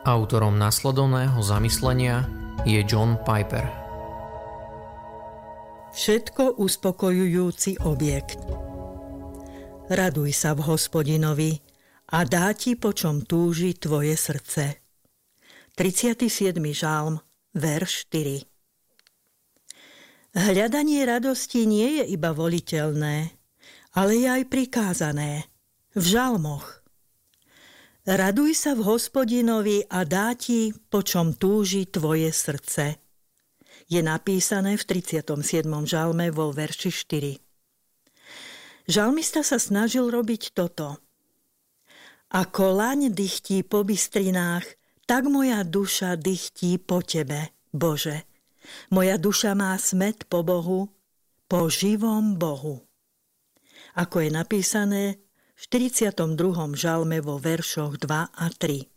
Autorom nasledovného zamyslenia je John Piper. Všetko uspokojujúci objekt. Raduj sa v Hospodinovi a dá ti, po čom túži tvoje srdce. 37. žalm, verš 4. Hľadanie radosti nie je iba voliteľné, ale je aj prikázané v žalmoch. Raduj sa v Hospodinovi a dá ti, po čom túži tvoje srdce. Je napísané v 37. žalme vo verši 4. Žalmista sa snažil robiť toto. Ako laň dychtí po bystrinách, tak moja duša dychtí po tebe, Bože. Moja duša má smäd po Bohu, po živom Bohu. Ako je napísané v 42. žalme vo veršoch 2 a 3.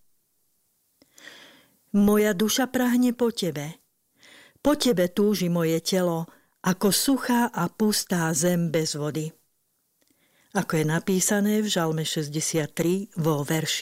Moja duša prahne po tebe. Po tebe túži moje telo, ako suchá a pustá zem bez vody. Ako je napísané v žalme 63 vo verši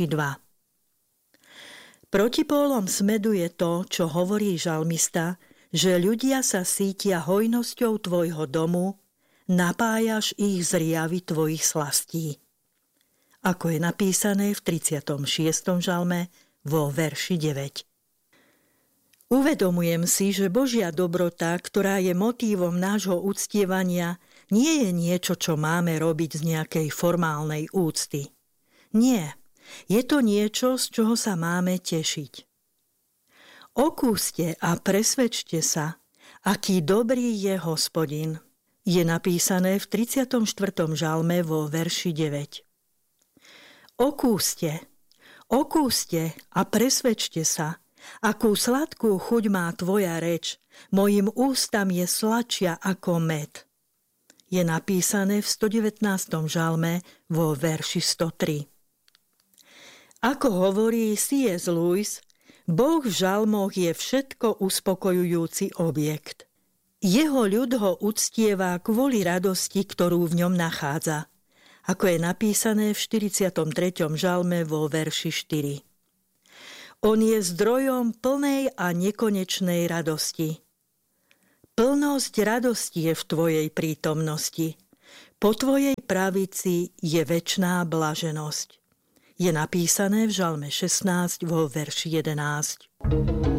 2. Protipólom smedu je to, čo hovorí žalmista, že ľudia sa sítia hojnosťou tvojho domu, napájaš ich z riavy tvojich slastí. Ako je napísané v 36. žalme vo verši 9. Uvedomujem si, že Božia dobrota, ktorá je motívom nášho uctievania, nie je niečo, čo máme robiť z nejakej formálnej úcty. Nie, je to niečo, z čoho sa máme tešiť. Okúste a presvedčte sa, aký dobrý je Hospodin. Je napísané v 34. žalme vo verši 9. Okúste a presvedčte sa, akú sladkú chuť má tvoja reč, mojim ústam je sladšia ako med. Je napísané v 119. žalme vo verši 103. Ako hovorí C.S. Lewis, Boh v žalmoch je všetko uspokojujúci objekt. Jeho ľud ho uctieva kvôli radosti, ktorú v ňom nachádza. Ako je napísané v 43. žalme vo verši 4. On je zdrojom plnej a nekonečnej radosti. Plnosť radosti je v tvojej prítomnosti. Po tvojej pravici je večná blaženosť. Je napísané v žalme 16 vo verši 11.